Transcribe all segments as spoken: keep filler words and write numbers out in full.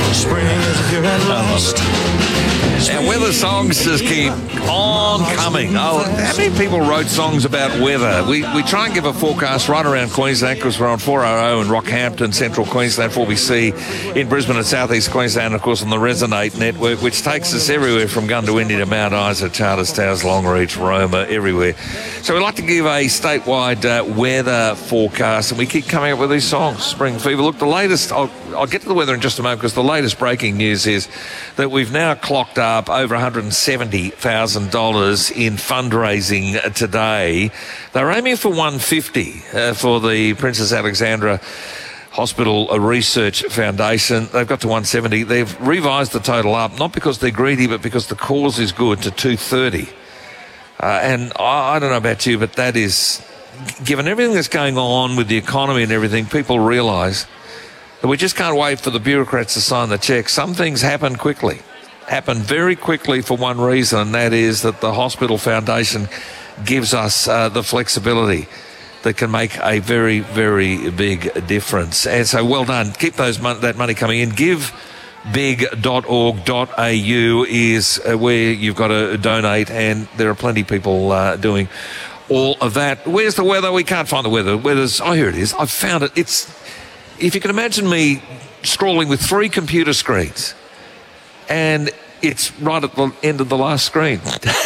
Spring is here at last. Our weather songs just keep on coming. Oh, how many people wrote songs about weather? We we try and give a forecast right around Queensland because we're on four hundred in Rockhampton, Central Queensland, four B C in Brisbane and South East Queensland, and of course on the Resonate network, which takes us everywhere from Goondiwindi to Mount Isa, Charters Towers, Longreach, Roma, everywhere. So we like to give a statewide uh, weather forecast, and we keep coming up with these songs. Spring Fever. Look, the latest, I'll, I'll get to the weather in just a moment because the latest breaking news is that we've now clocked up over one hundred seventy thousand dollars in fundraising today. They're aiming for one hundred fifty uh, for the Princess Alexandra Hospital Research Foundation. They've got to one hundred seventy. They've revised the total up, not because they're greedy, but because the cause is good, to two hundred thirty. Uh, and I, I don't know about you, but that is, given everything that's going on with the economy and everything, people realise that we just can't wait for the bureaucrats to sign the cheque. Some things happen quickly, happen very quickly for one reason, and that is that the Hospital Foundation gives us uh, the flexibility that can make a very, very big difference. And so well done. Keep those mon- that money coming in. give big dot org dot a u is uh, where you've got to donate, and there are plenty of people uh, doing all of that. Where's the weather? We can't find the weather. Weather's, oh, here it is. I've found it. It's, if you can imagine me scrolling with three computer screens, and it's right at the end of the last screen.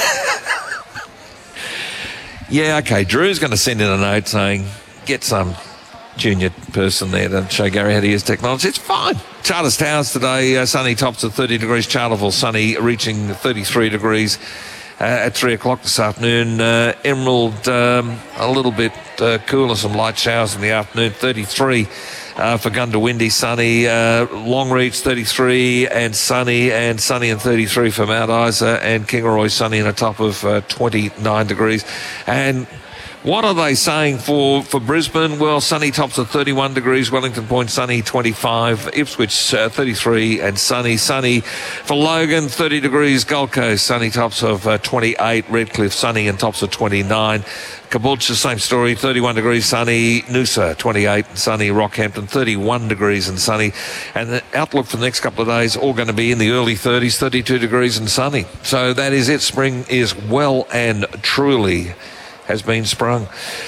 Yeah, okay, Drew's going to send in a note saying, get some junior person there to show Gary how to use technology. It's fine. Charters Towers today, uh, sunny, tops at thirty degrees. Charleville sunny, reaching thirty-three degrees uh, at three o'clock this afternoon. Uh, Emerald, um, a little bit uh, cooler, some light showers in the afternoon, thirty-three. Uh, for Goondiwindi, sunny. Uh, Longreach, thirty-three and sunny, and sunny and thirty-three for Mount Isa, and Kingaroy, sunny and a top of uh, twenty-nine degrees. And what are they saying for, for Brisbane? Well, sunny tops of thirty-one degrees. Wellington Point, sunny, twenty-five. Ipswich, uh, thirty-three and sunny. Sunny for Logan, thirty degrees. Gold Coast, sunny tops of uh, twenty-eight. Redcliffe, sunny and tops of twenty-nine. Caboolture, same story, thirty-one degrees, sunny. Noosa, twenty-eight and sunny. Rockhampton, thirty-one degrees and sunny. And the outlook for the next couple of days, all going to be in the early thirties, thirty-two degrees and sunny. So that is it. Spring is well and truly has been sprung.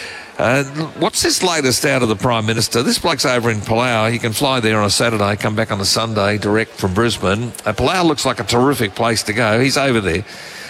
Uh, what's this latest out of the Prime Minister? This bloke's over in Palau. You can fly there on a Saturday, come back on a Sunday, direct from Brisbane. Uh, Palau looks like a terrific place to go. He's over there.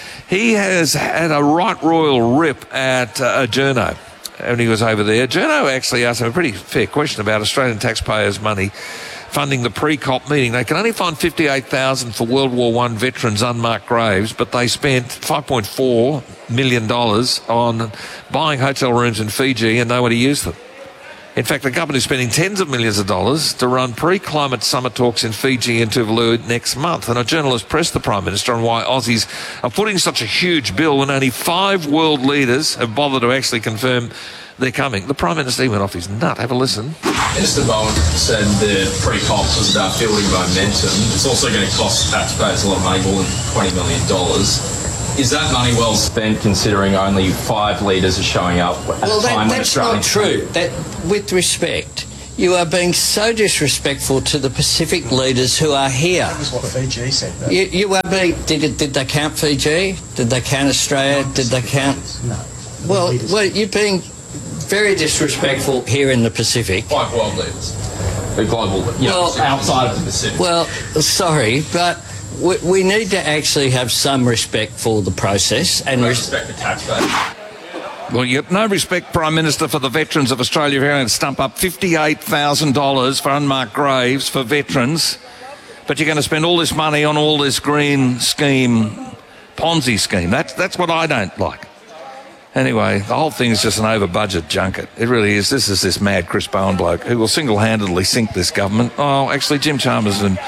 He has had a right royal rip at uh, Journo when he was over there. Journo actually asked him a pretty fair question about Australian taxpayers' money funding the pre-COP meeting. They can only find fifty-eight thousand dollars for World War One veterans' unmarked graves, but they spent five point four million dollars on buying hotel rooms in Fiji and nobody used them. In fact, the government is spending tens of millions of dollars to run pre-climate summit talks in Fiji and Tuvalu next month. And a journalist pressed the Prime Minister on why Aussies are putting such a huge bill when only five world leaders have bothered to actually confirm they're coming. The Prime Minister went off his nut. Have a listen. Minister Bowen said the pre-COP was about building momentum. It's also going to cost taxpayers a lot of money, more than twenty million dollars. Is that money well spent, considering only five leaders are showing up at well, a time that, when that's Australian... not true. That, with respect, you are being so disrespectful to the Pacific leaders who are here. That was what Fiji said, though. You, you are being... Did, it, did they count Fiji? Did they count Australia? No, did they count... No. Well, well, you're being very disrespectful here in the Pacific. Five world leaders. The global... You Well, know, outside of the Pacific. Well, sorry, but... We, we need to actually have some respect for the process and no res- respect for taxpayers. Well, you have no respect, Prime Minister, for the veterans of Australia. You're going to stump up fifty-eight thousand dollars for unmarked graves for veterans, but you're going to spend all this money on all this green scheme, Ponzi scheme. That's, that's what I don't like. Anyway, the whole thing is just an over-budget junket. It really is. This is this mad Chris Bowen bloke who will single-handedly sink this government. Oh, actually, Jim Chalmers and...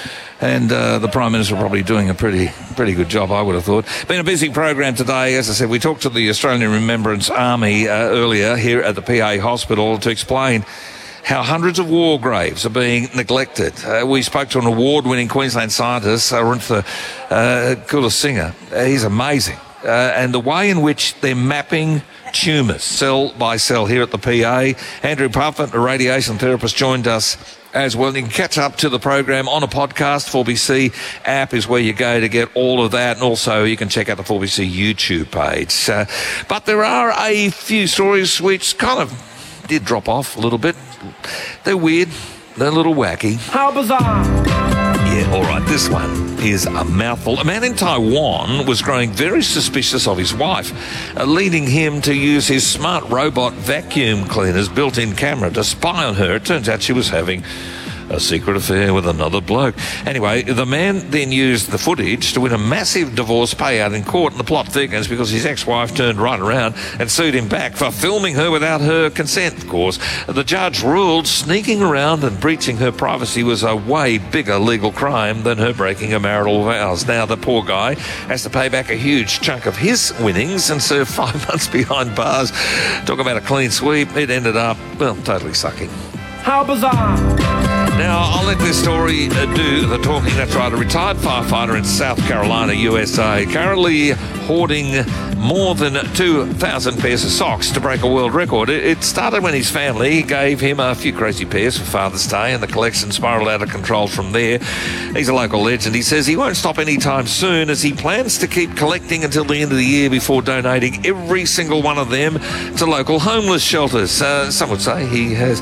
And uh, the Prime Minister probably doing a pretty pretty good job, I would have thought. Been a busy program today. As I said, we talked to the Australian Remembrance Army uh, earlier here at the P A Hospital to explain how hundreds of war graves are being neglected. Uh, we spoke to an award-winning Queensland scientist, Arintha uh, Kulasinghe. Uh, he's amazing. Uh, and the way in which they're mapping tumours, cell by cell, here at the P A. Andrew Puffett, a radiation therapist, joined us as well. You can catch up to the program on a podcast. four B C app is where you go to get all of that, and also you can check out the four B C YouTube page. Uh, but there are a few stories which kind of did drop off a little bit. They're weird. They're a little wacky. How bizarre! Yeah, all right, this one is a mouthful. A man in Taiwan was growing very suspicious of his wife, uh, leading him to use his smart robot vacuum cleaner's built-in camera to spy on her. It turns out she was having a secret affair with another bloke. Anyway, the man then used the footage to win a massive divorce payout in court, and the plot thickens because his ex-wife turned right around and sued him back for filming her without her consent, of course. The judge ruled sneaking around and breaching her privacy was a way bigger legal crime than her breaking her marital vows. Now the poor guy has to pay back a huge chunk of his winnings and serve five months behind bars. Talk about a clean sweep. It ended up, well, totally sucking. How bizarre! Now, I'll let this story uh, do the talking. That's right, a retired firefighter in South Carolina, U S A, currently hoarding more than two thousand pairs of socks to break a world record. It, it started when his family gave him a few crazy pairs for Father's Day, and the collection spiraled out of control from there. He's a local legend. He says he won't stop anytime soon, as he plans to keep collecting until the end of the year before donating every single one of them to local homeless shelters. Uh, some would say he has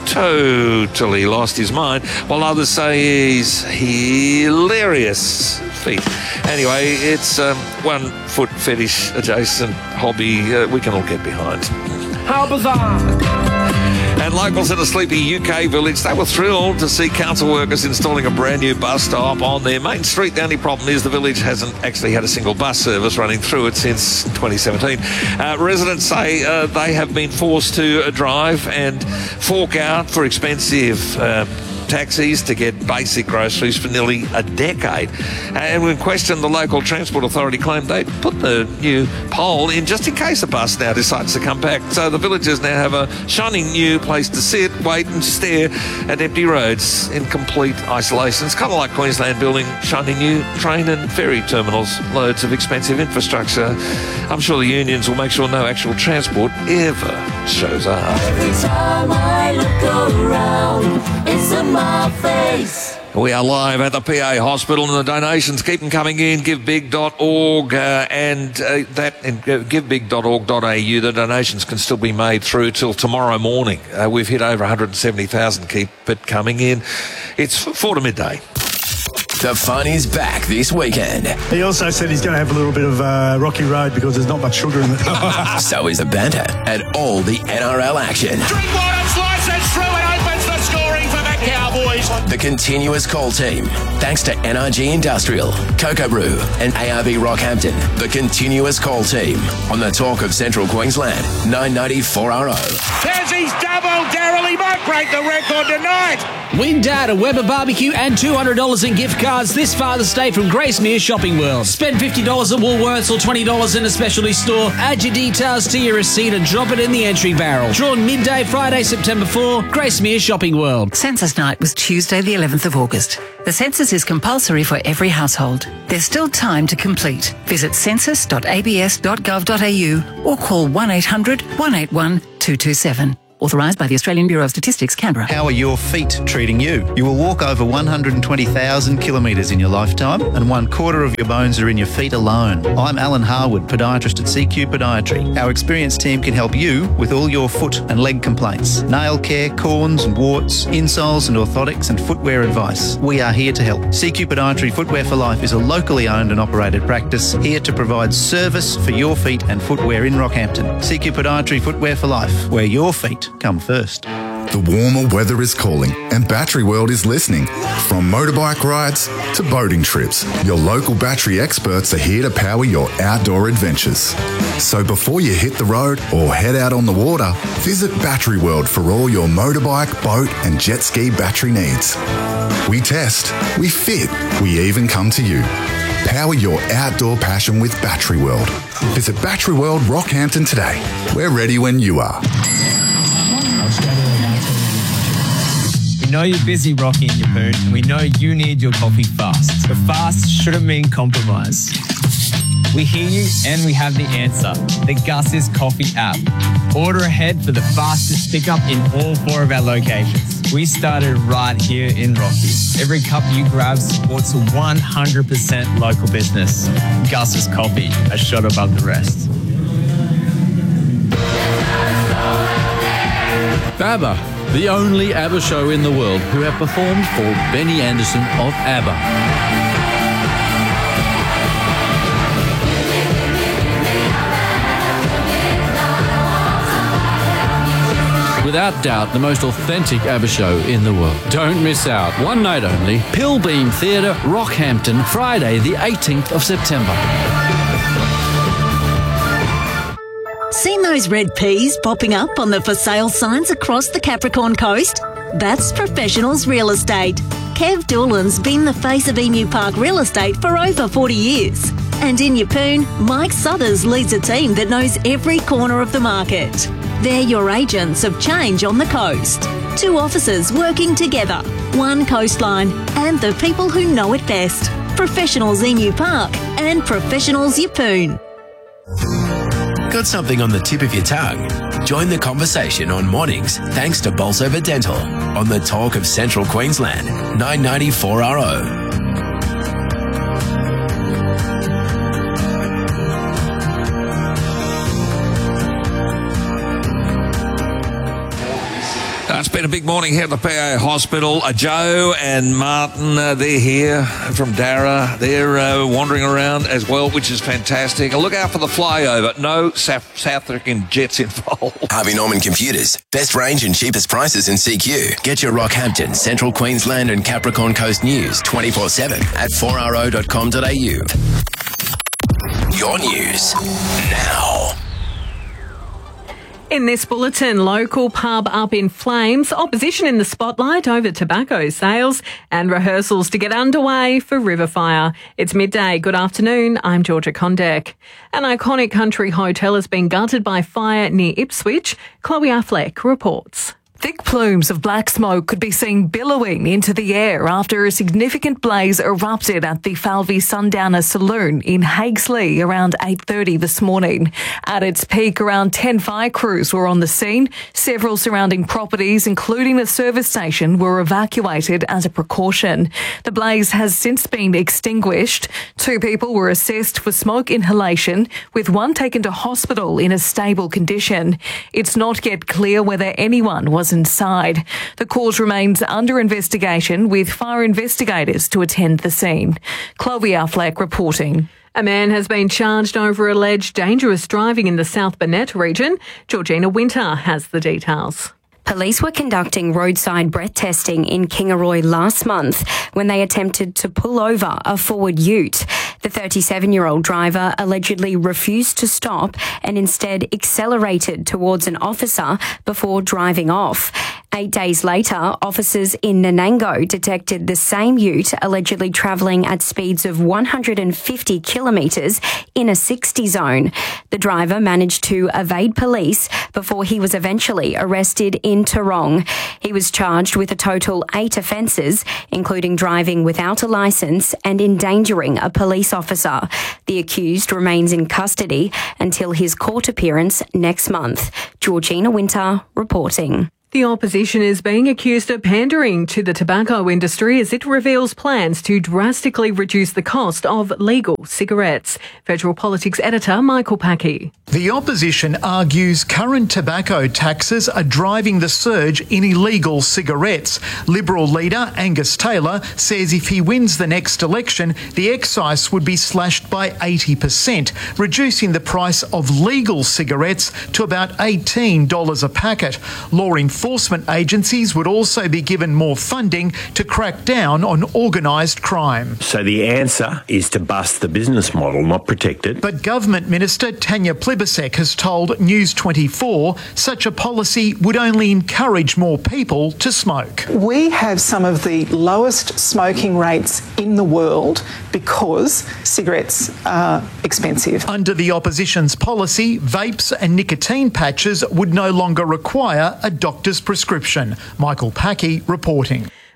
totally lost his mind, while others say he's hilarious feat. Anyway, it's um, one foot fetish adjacent hobby uh, we can all get behind. How bizarre! And locals in a sleepy U K village, they were thrilled to see council workers installing a brand new bus stop on their main street. The only problem is the village hasn't actually had a single bus service running through it since twenty seventeen. Uh, residents say uh, they have been forced to uh, drive and fork out for expensive uh, taxis to get basic groceries for nearly a decade. And when questioned, the local transport authority claimed they'd put the new pole in just in case the bus now decides to come back. So the villagers now have a shining new place to sit, wait and stare at empty roads in complete isolation. It's kind of like Queensland building shiny new train and ferry terminals, loads of expensive infrastructure. I'm sure the unions will make sure no actual transport ever shows up. Every time I look around, it's a my face. We are live at the P A Hospital, and the donations keep them coming in. give big dot org uh, and uh, that and uh, give big dot org dot a u. The donations can still be made through till tomorrow morning. Uh, we've hit over one hundred seventy thousand. Keep it coming in. It's four to midday. The fun is back this weekend. He also said he's going to have a little bit of uh, rocky road because there's not much sugar in it. So is the banter and all the N R L action. Drinkwater slices through and opens the scoring for the Cowboys. The continuous call team, thanks to N R G Industrial, Cocoa Brew and A R B Rockhampton. The continuous call team on the Talk of Central Queensland, nine ninety-four R O. There's his double, Daryl. He might break the record tonight. Win Dad a Weber barbecue and two hundred dollars in gift cards this Father's Day from Gracemere Shopping World. Spend fifty dollars at Woolworths or twenty dollars in a specialty store. Add your details to your receipt and drop it in the entry barrel. Drawn midday Friday, September fourth, Gracemere Shopping World. Census night was Tuesday the eleventh of August. The census is compulsory for every household. There's still time to complete. Visit census dot a b s dot gov dot a u or call one eight hundred, one eight one, two two seven. Authorised by the Australian Bureau of Statistics, Canberra. How are your feet treating you? You will walk over one hundred twenty thousand kilometres in your lifetime, and one quarter of your bones are in your feet alone. I'm Alan Harwood, podiatrist at C Q Podiatry. Our experienced team can help you with all your foot and leg complaints. Nail care, corns and warts, insoles and orthotics and footwear advice. We are here to help. C Q Podiatry Footwear for Life is a locally owned and operated practice here to provide service for your feet and footwear in Rockhampton. C Q Podiatry Footwear for Life, where your feet come first. The warmer weather is calling, and Battery World is listening. From motorbike rides to boating trips, your local battery experts are here to power your outdoor adventures. So before you hit the road or head out on the water, visit Battery World for all your motorbike, boat and jet ski battery needs. We test, we fit, we even come to you. Power your outdoor passion with Battery World. Visit Battery World Rockhampton today. We're ready when you are. We know you're busy, Rocky and your poon, and we know you need your coffee fast. But fast shouldn't mean compromise. We hear you and we have the answer. The Gus's Coffee app. Order ahead for the fastest pickup in all four of our locations. We started right here in Rocky. Every cup you grab supports a one hundred percent local business. Gus's Coffee, a shot above the rest. ABBA, the only ABBA show in the world who have performed for Benny Andersson of ABBA. Without doubt, the most authentic ABBA show in the world. Don't miss out. One night only. Pilbeam Theatre, Rockhampton, Friday the eighteenth of September. Seen those red peas popping up on the for sale signs across the Capricorn coast? That's Professionals Real Estate. Kev Doolan's been the face of Emu Park Real Estate for over forty years. And in Yeppoon, Mike Suthers leads a team that knows every corner of the market. They're your agents of change on the coast. Two officers working together, one coastline, and the people who know it best. Professionals Emu Park and Professionals Yeppoon. Got something on the tip of your tongue? Join the conversation on mornings thanks to Bolsover Dental on the Talk of Central Queensland, nine ninety-four R O. Uh, it's been a big morning here at the P A Hospital. Uh, Joe and Martin, uh, they're here from Darra. They're uh, wandering around as well, which is fantastic. Uh, look out for the flyover. No South, South African jets involved. Harvey Norman Computers. Best range and cheapest prices in C Q. Get your Rockhampton, Central Queensland and Capricorn Coast news twenty-four seven at four r o dot com dot a u. Your news now. In this bulletin, local pub up in flames, opposition in the spotlight over tobacco sales, and rehearsals to get underway for Riverfire. It's midday. Good afternoon. I'm Georgia Condek. An iconic country hotel has been gutted by fire near Ipswich. Chloe Affleck reports. Thick plumes of black smoke could be seen billowing into the air after a significant blaze erupted at the Falvey Sundowner Saloon in Haigsley around eight thirty this morning. At its peak, around ten fire crews were on the scene. Several surrounding properties, including the service station, were evacuated as a precaution. The blaze has since been extinguished. Two people were assessed for smoke inhalation, with one taken to hospital in a stable condition. It's not yet clear whether anyone was inside. The cause remains under investigation, with fire investigators to attend the scene. Chloe Affleck reporting. A man has been charged over alleged dangerous driving in the South Burnett region. Georgina Winter has the details. Police were conducting roadside breath testing in Kingaroy last month when they attempted to pull over a Ford Ute. The thirty-seven-year-old driver allegedly refused to stop and instead accelerated towards an officer before driving off. Eight days later, officers in Nanango detected the same ute allegedly travelling at speeds of one hundred fifty kilometres in a sixty zone. The driver managed to evade police before he was eventually arrested in Tarong. He was charged with a total eight offences, including driving without a licence and endangering a police officer. The accused remains in custody until his court appearance next month. Georgina Winter reporting. The opposition is being accused of pandering to the tobacco industry as it reveals plans to drastically reduce the cost of legal cigarettes. Federal Politics editor Michael Packy. The opposition argues current tobacco taxes are driving the surge in illegal cigarettes. Liberal leader Angus Taylor says if he wins the next election, the excise would be slashed by eighty percent, reducing the price of legal cigarettes to about eighteen dollars a packet. Law enforcement agencies would also be given more funding to crack down on organised crime. So the answer is to bust the business model, not protect it. But Government Minister Tanya Plibersek has told News twenty-four such a policy would only encourage more people to smoke. We have some of the lowest smoking rates in the world because cigarettes are expensive. Under the opposition's policy, vapes and nicotine patches would no longer require a doctor's prescription. Michael Packy reporting.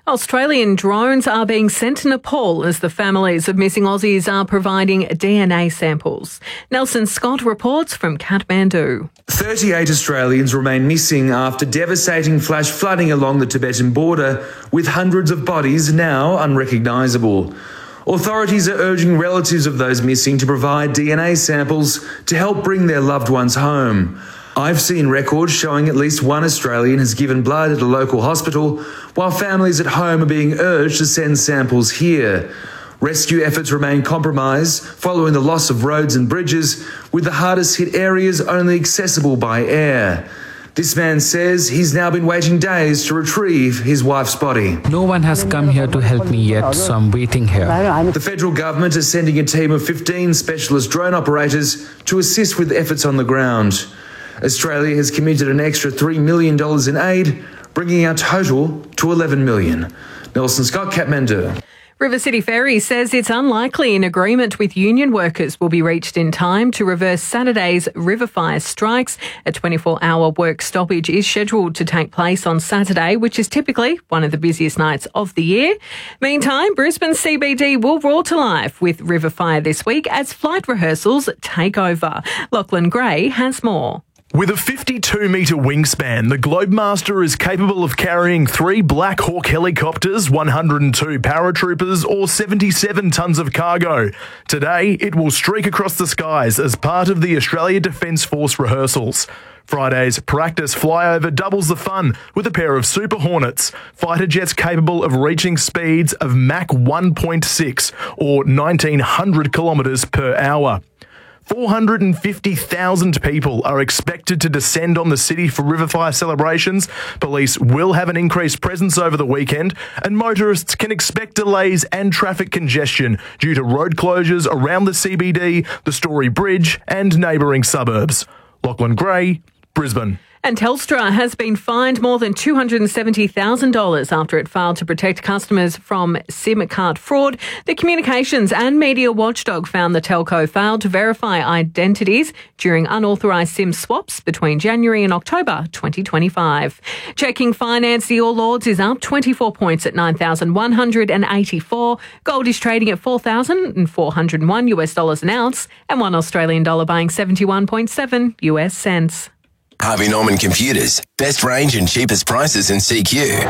Australian drones are being sent to Nepal as the families of missing Aussies are providing D N A samples. Nelson Scott reports from Kathmandu. thirty-eight Australians remain missing after devastating flash flooding along the Tibetan border, with hundreds of bodies now unrecognisable. Authorities are urging relatives of those missing to provide D N A samples to help bring their loved ones home. I've seen records showing at least one Australian has given blood at a local hospital, while families at home are being urged to send samples here. Rescue efforts remain compromised following the loss of roads and bridges, with the hardest hit areas only accessible by air. This man says he's now been waiting days to retrieve his wife's body. No one has come here to help me yet, so I'm waiting here. The federal government is sending a team of fifteen specialist drone operators to assist with efforts on the ground. Australia has committed an extra three million dollars in aid, bringing our total to eleven million dollars. Nelson Scott, Kathmandu. River City Ferry says it's unlikely an agreement with union workers will be reached in time to reverse Saturday's river fire strikes. A twenty-four hour work stoppage is scheduled to take place on Saturday, which is typically one of the busiest nights of the year. Meantime, Brisbane C B D will roar to life with river fire this week as flight rehearsals take over. Lachlan Gray has more. With a fifty-two metre wingspan, the Globemaster is capable of carrying three Black Hawk helicopters, one hundred two paratroopers, or seventy-seven tonnes of cargo. Today, it will streak across the skies as part of the Australia Defence Force rehearsals. Friday's practice flyover doubles the fun with a pair of Super Hornets, fighter jets capable of reaching speeds of Mach one point six or nineteen hundred kilometres per hour. four hundred fifty thousand people are expected to descend on the city for Riverfire celebrations. Police will have an increased presence over the weekend, and motorists can expect delays and traffic congestion due to road closures around the C B D, the Story Bridge and neighbouring suburbs. Lachlan Gray, Brisbane. And Telstra has been fined more than two hundred seventy thousand dollars after it failed to protect customers from SIM card fraud. The Communications and Media Watchdog found the telco failed to verify identities during unauthorised SIM swaps between January and October twenty twenty-five. Checking finance, the All Ords is up twenty-four points at nine thousand one hundred eighty-four. Gold is trading at four thousand four hundred one US dollars an ounce, and one Australian dollar buying seventy-one point seven US cents. Harvey Norman Computers. Best range and cheapest prices in C Q. nine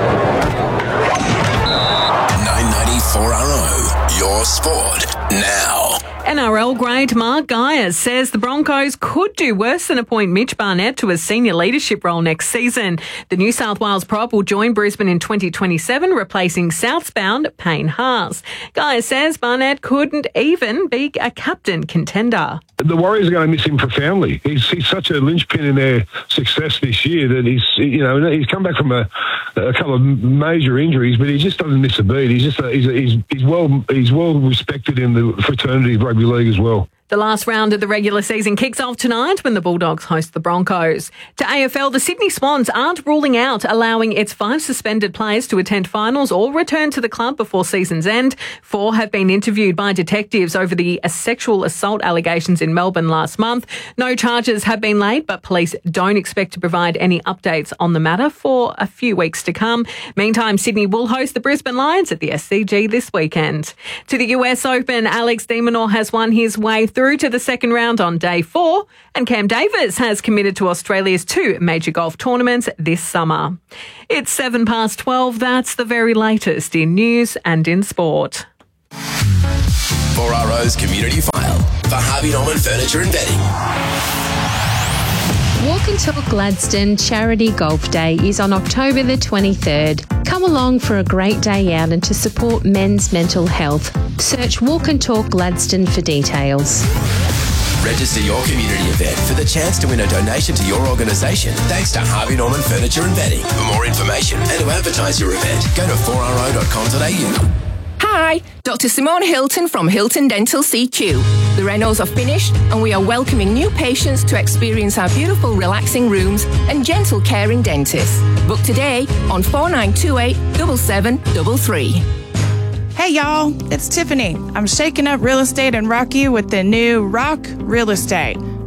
ninety-four R O. Your sport now. N R L great Mark Geyer says the Broncos could do worse than appoint Mitch Barnett to a senior leadership role next season. The New South Wales prop will join Brisbane in twenty twenty-seven, replacing Southbound Payne Haas. Geyer says Barnett couldn't even be a captain contender. The Warriors are going to miss him profoundly. He's, he's such a linchpin in their success this year that he's, you know, he's come back from a, a couple of major injuries, but he just doesn't miss a beat. He's just a, he's, a, he's he's well he's well respected in the fraternity of rugby league as well. The last round of the regular season kicks off tonight when the Bulldogs host the Broncos. To A F L, the Sydney Swans aren't ruling out allowing its five suspended players to attend finals or return to the club before season's end. Four have been interviewed by detectives over the sexual assault allegations in Melbourne last month. No charges have been laid, but police don't expect to provide any updates on the matter for a few weeks to come. Meantime, Sydney will host the Brisbane Lions at the S C G this weekend. To the U S Open, Alex de Minaur has won his way through Through to the second round on day four, and Cam Davis has committed to Australia's two major golf tournaments this summer. It's seven past twelve. That's the very latest in news and in sport. four R O's Community File for Harvey Norman Furniture and Bedding. Walk and Talk Gladstone Charity Golf Day is on October the twenty-third. Come along for a great day out and to support men's mental health. Search Walk and Talk Gladstone for details. Register your community event for the chance to win a donation to your organisation thanks to Harvey Norman Furniture and Bedding. For more information and to advertise your event, go to four r o dot com dot a u. Hi, Doctor Simone Hilton from Hilton Dental C Q. The renos are finished and we are welcoming new patients to experience our beautiful relaxing rooms and gentle caring dentists. Book today on four nine two eight, seven seven three three. Hey y'all, it's Tiffany. I'm shaking up real estate in Rocky with the new Rock Real Estate.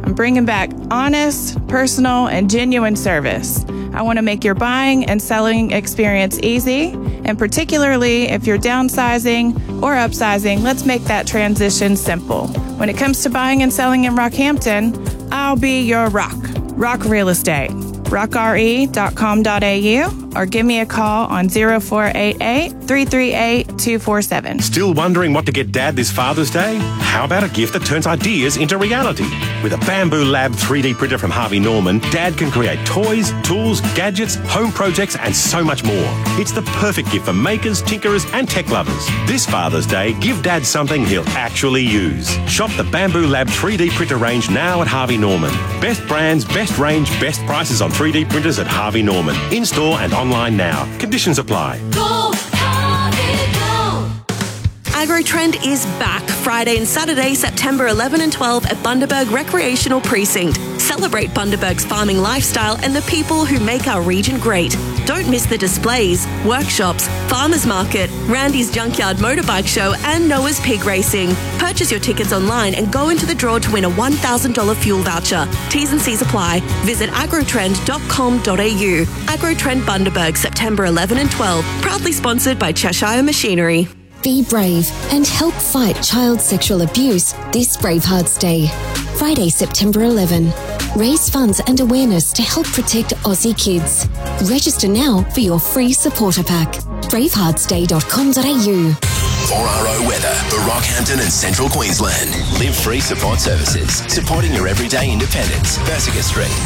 I'm bringing back honest, personal, and genuine service. I want to make your buying and selling experience easy, and particularly if you're downsizing or upsizing, let's make that transition simple. When it comes to buying and selling in Rockhampton, I'll be your rock. Rock Real Estate. rock r e dot com dot a u or give me a call on zero four eight eight, three three eight, two four seven. Still wondering what to get Dad this Father's Day? How about a gift that turns ideas into reality? With a Bamboo Lab three D printer from Harvey Norman, Dad can create toys, tools, gadgets, home projects, and so much more. It's the perfect gift for makers, tinkerers, and tech lovers. This Father's Day, give Dad something he'll actually use. Shop the Bamboo Lab three D printer range now at Harvey Norman. Best brands, best range, best prices on three D printers at Harvey Norman. In-store and online now. Conditions apply. Go, Harvey, go. AgroTrend is back Friday and Saturday, September eleventh and twelfth at Bundaberg Recreational Precinct. Celebrate Bundaberg's farming lifestyle and the people who make our region great. Don't miss the displays, workshops, farmers market, Randy's Junkyard Motorbike Show and Noah's Pig Racing. Purchase your tickets online and go into the draw to win a one thousand dollars fuel voucher. T's and C's apply. Visit agrotrend dot com dot a u. AgroTrend Bundaberg, September eleventh and twelfth. Proudly sponsored by Cheshire Machinery. Be brave and help fight child sexual abuse this Bravehearts Day. Friday, September eleventh. Raise funds and awareness to help protect Aussie kids. Register now for your free supporter pack. bravehearts day dot com dot a u. four R O weather for Rockhampton and Central Queensland. Live Free Support Services, supporting your everyday independence. Persica Street.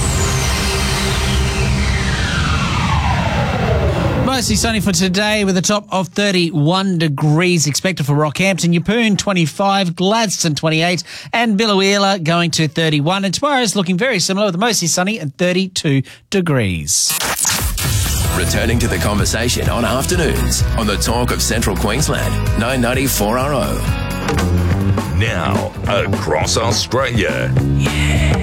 Mostly sunny for today with a top of thirty-one degrees expected for Rockhampton, Yeppoon twenty-five, Gladstone twenty-eight and Biloela going to thirty-one. And tomorrow is looking very similar with mostly sunny at thirty-two degrees. Returning to the conversation on afternoons on the Talk of Central Queensland, nine ninety four R O. Now, across Australia. Yeah.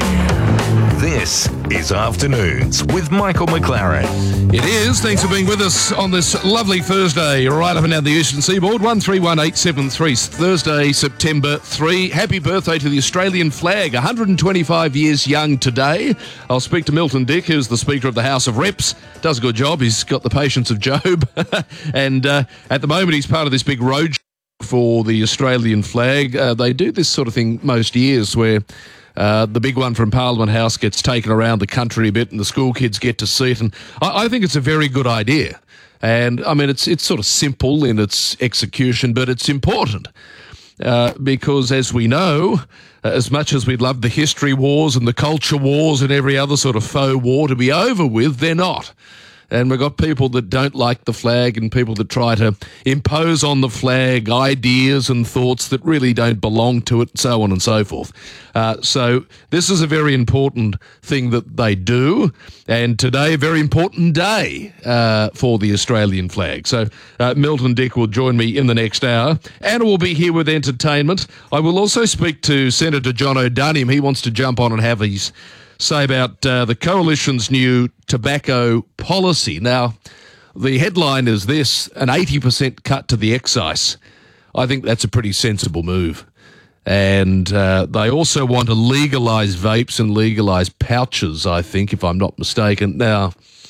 This is Afternoons with Michael McLaren. It is. Thanks for being with us on this lovely Thursday, right up and down the eastern seaboard. one three one eight seven three, Thursday, September third. Happy birthday to the Australian flag, one hundred twenty-five years young today. I'll speak to Milton Dick, who's the Speaker of the House of Reps. Does a good job. He's got the patience of Job. and uh, at the moment, he's part of this big road for the Australian flag. Uh, they do this sort of thing most years where Uh, the big one from Parliament House gets taken around the country a bit and the school kids get to see it. And I, I think it's a very good idea. And, I mean, it's it's sort of simple in its execution, but it's important. Uh, because, as we know, uh, as much as we'd love the history wars and the culture wars and every other sort of faux war to be over with, they're not. And we've got people that don't like the flag and people that try to impose on the flag ideas and thoughts that really don't belong to it, and so on and so forth. Uh, so this is a very important thing that they do. And today, a very important day uh, for the Australian flag. So uh, Milton Dick will join me in the next hour. Anna will be here with entertainment. I will also speak to Senator John O'Donnell. He wants to jump on and have his say about uh, the Coalition's new tobacco policy. Now, the headline is this, an eighty percent cut to the excise. I think that's a pretty sensible move. And uh, they also want to legalise vapes and legalise pouches, I think, if I'm not mistaken. Now,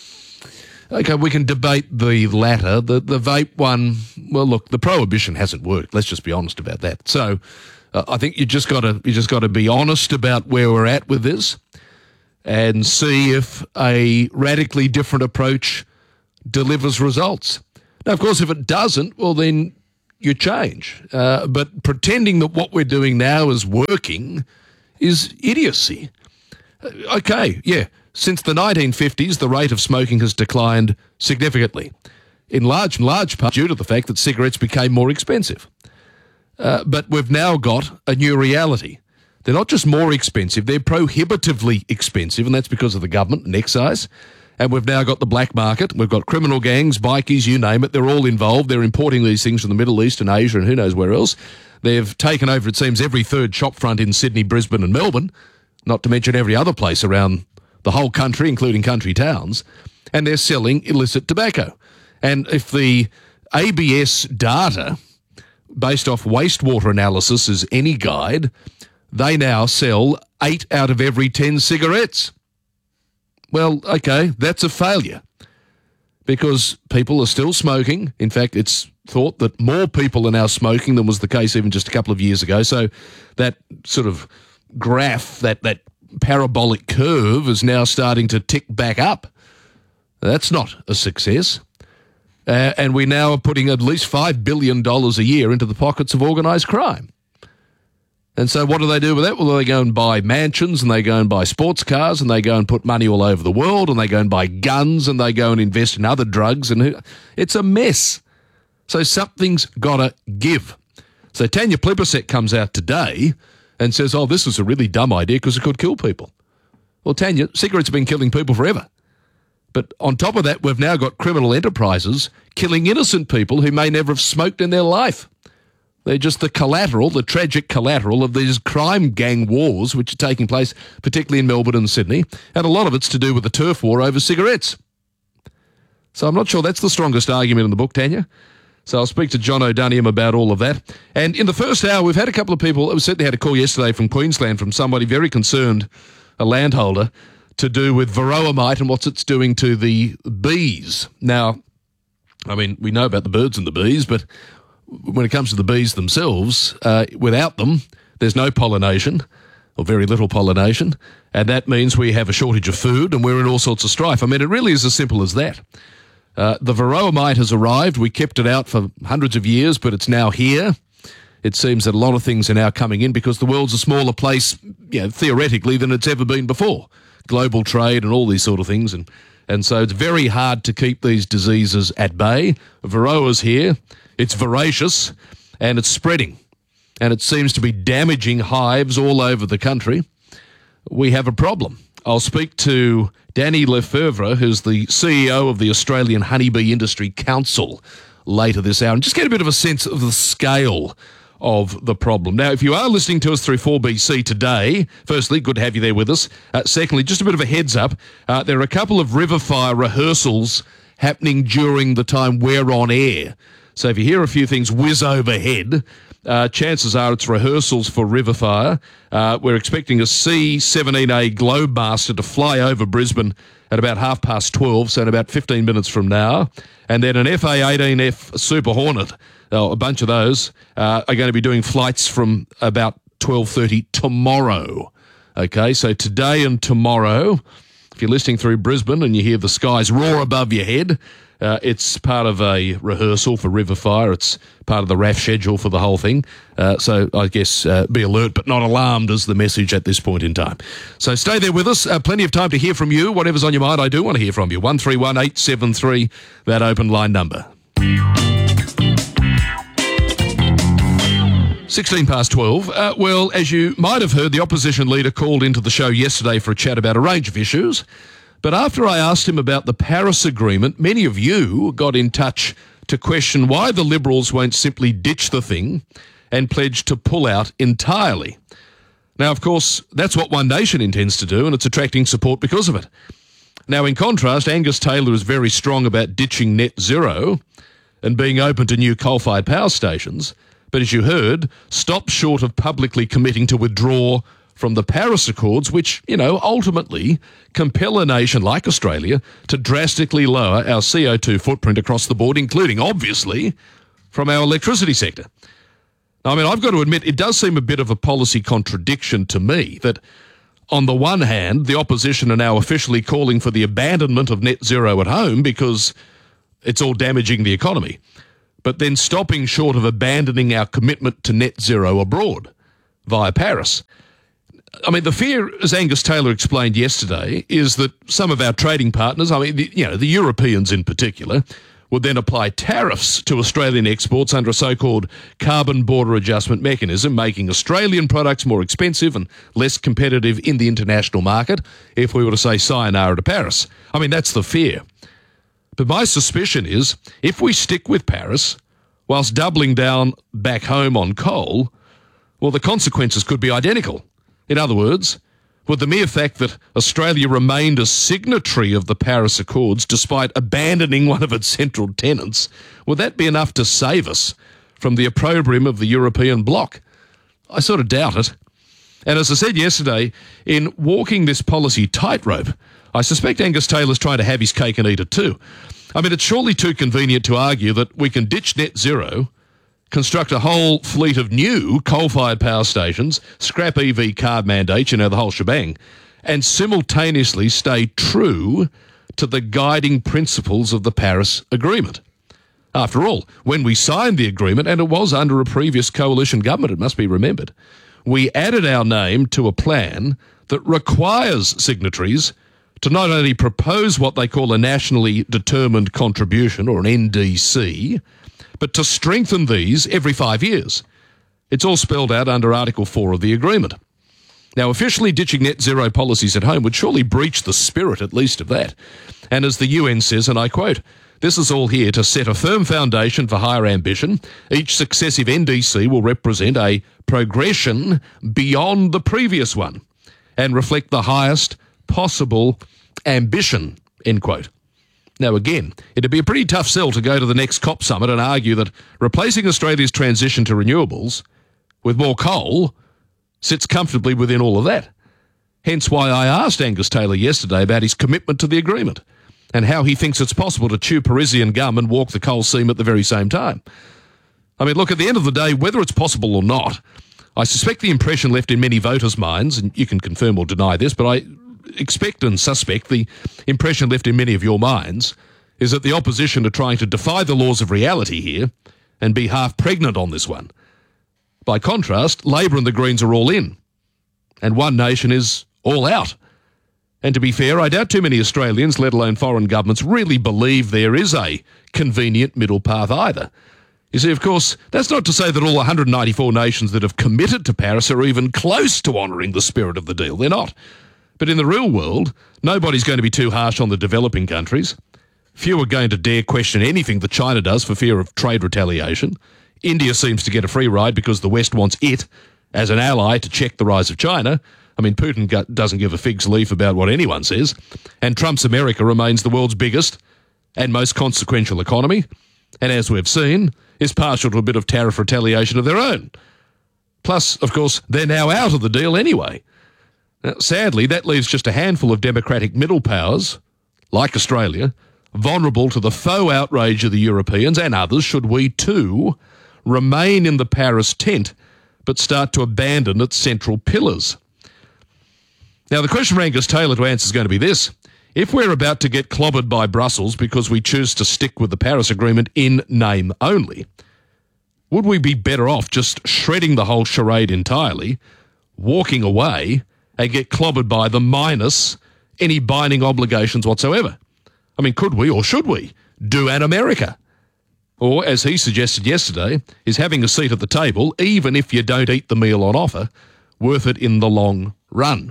okay, we can debate the latter. The, the vape one, well, look, the prohibition hasn't worked. Let's just be honest about that. So uh, I think you just got to you just got to be honest about where we're at with this and see if a radically different approach delivers results. Now, of course, if it doesn't, well, then you change. Uh, but pretending that what we're doing now is working is idiocy. Uh, okay, yeah, since the nineteen fifties, the rate of smoking has declined significantly, in large, large part due to the fact that cigarettes became more expensive. Uh, but we've now got a new reality. They're not just more expensive, they're prohibitively expensive, and that's because of the government and excise. And we've now got the black market. We've got criminal gangs, bikies, you name it. They're all involved. They're importing these things from the Middle East and Asia and who knows where else. They've taken over, it seems, every third shop front in Sydney, Brisbane and Melbourne, not to mention every other place around the whole country, including country towns. And they're selling illicit tobacco. And if the A B S data, based off wastewater analysis, is any guide, they now sell eight out of every ten cigarettes. Well, okay, that's a failure because people are still smoking. In fact, it's thought that more people are now smoking than was the case even just a couple of years ago. So that sort of graph, that, that parabolic curve is now starting to tick back up. That's not a success. Uh, and we now are putting at least five billion dollars a year into the pockets of organised crime. And so what do they do with that? Well, they go and buy mansions and they go and buy sports cars and they go and put money all over the world and they go and buy guns and they go and invest in other drugs. And it's a mess. So something's got to give. So Tanya Plibersek comes out today and says, oh, this is a really dumb idea because it could kill people. Well, Tanya, cigarettes have been killing people forever. But on top of that, we've now got criminal enterprises killing innocent people who may never have smoked in their life. They're just the collateral, the tragic collateral of these crime gang wars which are taking place, particularly in Melbourne and Sydney. And a lot of it's to do with the turf war over cigarettes. So I'm not sure that's the strongest argument in the book, Tanya. So I'll speak to John O'Duniam about all of that. And in the first hour, we've had a couple of people, we certainly had a call yesterday from Queensland from somebody very concerned, a landholder, to do with varroamite and what it's doing to the bees. Now, I mean, we know about the birds and the bees, but when it comes to the bees themselves, uh, without them, there's no pollination, or very little pollination, and that means we have a shortage of food and we're in all sorts of strife. I mean, it really is as simple as that. Uh, the varroamite has arrived. We kept it out for hundreds of years, but it's now here. It seems that a lot of things are now coming in because the world's a smaller place, you know, theoretically, than it's ever been before. Global trade and all these sort of things. And, and so it's very hard to keep these diseases at bay. Varroa's here. It's voracious and it's spreading. And it seems to be damaging hives all over the country. We have a problem. I'll speak to Danny Lefevre, who's the C E O of the Australian Honeybee Industry Council, later this hour, and just get a bit of a sense of the scale of the problem. Now, if you are listening to us through four B C today, firstly, good to have you there with us. Uh, secondly, just a bit of a heads up, uh, there are a couple of Riverfire rehearsals happening during the time we're on air. So if you hear a few things whiz overhead, uh, chances are it's rehearsals for Riverfire. Uh, we're expecting a C seventeen A Globemaster to fly over Brisbane at about half past twelve, so in about fifteen minutes from now. And then an F A eighteen F Super Hornet, oh, a bunch of those, uh, are going to be doing flights from about twelve thirty tomorrow. Okay, so today and tomorrow, if you're listening through Brisbane and you hear the skies roar above your head, uh, it's part of a rehearsal for Riverfire. It's part of the R A F schedule for the whole thing. Uh, so I guess uh, be alert but not alarmed is the message at this point in time. So stay there with us. Uh, plenty of time to hear from you. Whatever's on your mind, I do want to hear from you. one three one eight seven three, that open line number. sixteen past twelve. Uh, well, as you might have heard, the opposition leader called into the show yesterday for a chat about a range of issues. But after I asked him about the Paris Agreement, many of you got in touch to question why the Liberals won't simply ditch the thing and pledge to pull out entirely. Now, of course, that's what One Nation intends to do, and it's attracting support because of it. Now, in contrast, Angus Taylor is very strong about ditching net zero and being open to new coal-fired power stations. But as you heard, stopped short of publicly committing to withdraw from the Paris Accords, which, you know, ultimately compel a nation like Australia to drastically lower our C O two footprint across the board, including, obviously, from our electricity sector. Now, I mean, I've got to admit, it does seem a bit of a policy contradiction to me that, on the one hand, the opposition are now officially calling for the abandonment of net zero at home because it's all damaging the economy, but then stopping short of abandoning our commitment to net zero abroad via Paris. I mean, the fear, as Angus Taylor explained yesterday, is that some of our trading partners, I mean, the, you know, the Europeans in particular, would then apply tariffs to Australian exports under a so-called carbon border adjustment mechanism, making Australian products more expensive and less competitive in the international market if we were to say sayonara to Paris. I mean, that's the fear. But my suspicion is, if we stick with Paris, whilst doubling down back home on coal, well, the consequences could be identical. In other words, would the mere fact that Australia remained a signatory of the Paris Accords despite abandoning one of its central tenets, would that be enough to save us from the opprobrium of the European bloc? I sort of doubt it. And as I said yesterday, in walking this policy tightrope, I suspect Angus Taylor's trying to have his cake and eat it too. I mean, it's surely too convenient to argue that we can ditch net zero, construct a whole fleet of new coal-fired power stations, scrap E V car mandates, you know, the whole shebang, and simultaneously stay true to the guiding principles of the Paris Agreement. After all, when we signed the agreement, and it was under a previous coalition government, it must be remembered, we added our name to a plan that requires signatories to not only propose what they call a nationally determined contribution, or an N D C, but to strengthen these every five years. It's all spelled out under Article four of the agreement. Now, officially ditching net zero policies at home would surely breach the spirit, at least, of that. And as the U N says, and I quote, "This is all here to set a firm foundation for higher ambition. Each successive N D C will represent a progression beyond the previous one and reflect the highest possible ambition," end quote. Now, again, it'd be a pretty tough sell to go to the next COP summit and argue that replacing Australia's transition to renewables with more coal sits comfortably within all of that. Hence why I asked Angus Taylor yesterday about his commitment to the agreement and how he thinks it's possible to chew Parisian gum and walk the coal seam at the very same time. I mean, look, at the end of the day, whether it's possible or not, I suspect the impression left in many voters' minds, and you can confirm or deny this, but I expect and suspect the impression left in many of your minds is that the opposition are trying to defy the laws of reality here and be half pregnant on this one. By contrast, Labor and the Greens are all in, and One Nation is all out. And to be fair, I doubt too many Australians, let alone foreign governments, really believe there is a convenient middle path either. You see, of course, that's not to say that all one hundred ninety-four nations that have committed to Paris are even close to honouring the spirit of the deal. They're not. But in the real world, nobody's going to be too harsh on the developing countries. Few are going to dare question anything that China does for fear of trade retaliation. India seems to get a free ride because the West wants it as an ally to check the rise of China. I mean, Putin doesn't give a fig's leaf about what anyone says. And Trump's America remains the world's biggest and most consequential economy. And as we've seen, is partial to a bit of tariff retaliation of their own. Plus, of course, they're now out of the deal anyway. Now, sadly, that leaves just a handful of democratic middle powers, like Australia, vulnerable to the faux outrage of the Europeans and others should we too remain in the Paris tent but start to abandon its central pillars. Now, the question for Angus Taylor to answer is going to be this. If we're about to get clobbered by Brussels because we choose to stick with the Paris Agreement in name only, would we be better off just shredding the whole charade entirely, walking away, and get clobbered by them minus any binding obligations whatsoever? I mean, could we or should we do an America? Or, as he suggested yesterday, is having a seat at the table, even if you don't eat the meal on offer, worth it in the long run?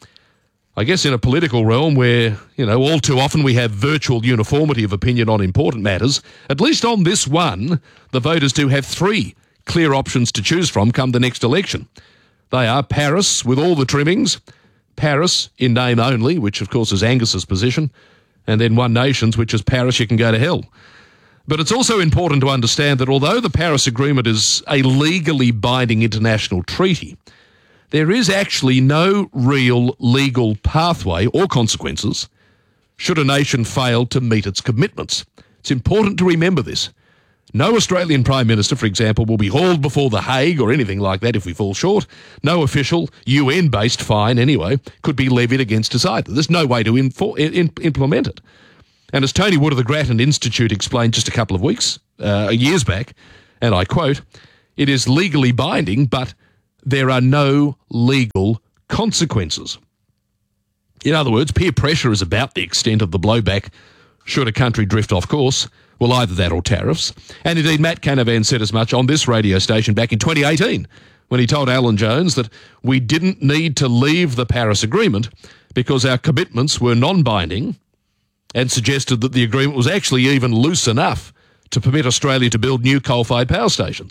I guess in a political realm where, you know, all too often we have virtual uniformity of opinion on important matters, at least on this one, the voters do have three clear options to choose from come the next election. They are Paris with all the trimmings, Paris in name only, which of course is Angus's position, and then One Nations, which is Paris, you can go to hell. But it's also important to understand that although the Paris Agreement is a legally binding international treaty, there is actually no real legal pathway or consequences should a nation fail to meet its commitments. It's important to remember this. No Australian Prime Minister, for example, will be hauled before The Hague or anything like that if we fall short. No official U N-based fine, anyway, could be levied against us either. There's no way to infor- in- implement it. And as Tony Wood of the Grattan Institute explained just a couple of weeks, uh, years back, and I quote, "It is legally binding, but there are no legal consequences." In other words, peer pressure is about the extent of the blowback should a country drift off course. Well, either that or tariffs. And indeed, Matt Canavan said as much on this radio station back in twenty eighteen when he told Alan Jones that we didn't need to leave the Paris Agreement because our commitments were non-binding, and suggested that the agreement was actually even loose enough to permit Australia to build new coal-fired power stations.